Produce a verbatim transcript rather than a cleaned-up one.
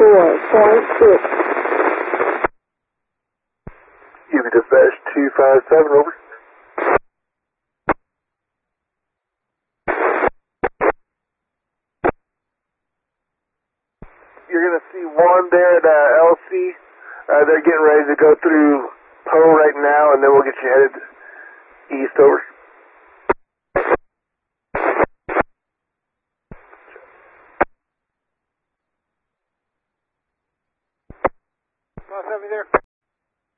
four point six. Give me dispatch two five seven, over. You're going to see one there at uh, L C. Uh, they're getting ready to go through Poe right now, and then we'll get you headed east, over. Boss, have me there.